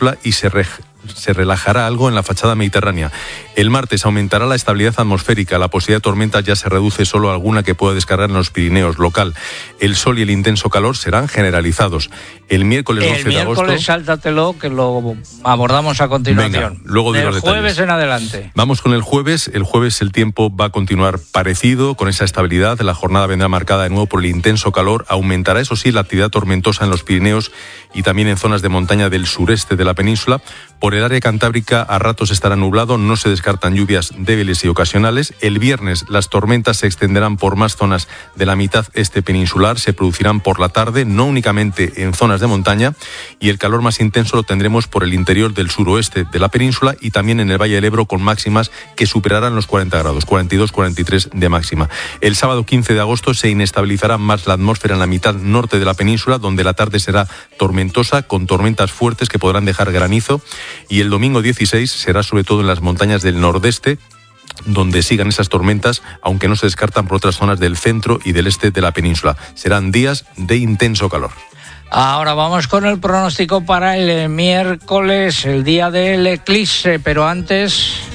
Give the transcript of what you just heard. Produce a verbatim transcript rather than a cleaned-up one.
y se, re, se relajará algo en la fachada mediterránea. El martes aumentará la estabilidad atmosférica. La posibilidad de tormentas ya se reduce solo a alguna que pueda descargar en los Pirineos local. El sol y el intenso calor serán generalizados. El miércoles doce de agosto... El miércoles sáltatelo, que lo abordamos a continuación. Venga, luego digo Del los detalles. Jueves en adelante. Vamos con el jueves. El jueves el tiempo va a continuar parecido, con esa estabilidad. La jornada vendrá marcada de nuevo por el intenso calor. Aumentará, eso sí, la actividad tormentosa en los Pirineos y también en zonas de montaña del sureste de la península. Por el área cantábrica a ratos estará nublado, no se descartan lluvias débiles y ocasionales. El viernes las tormentas se extenderán por más zonas de la mitad este peninsular, se producirán por la tarde, no únicamente en zonas de montaña, y el calor más intenso lo tendremos por el interior del suroeste de la península y también en el Valle del Ebro, con máximas que superarán los cuarenta grados, cuarenta y dos, cuarenta y tres de máxima. El sábado quince de agosto se inestabilizará más la atmósfera en la mitad norte de la península, donde la tarde será tormentosa, con tormentas fuertes que podrán dejar granizo, y el domingo dieciséis será sobre todo en las montañas del nordeste donde sigan esas tormentas, aunque no se descartan por otras zonas del centro y del este de la península. Serán días de intenso calor. Ahora vamos con el pronóstico para el miércoles, el día del eclipse, pero antes...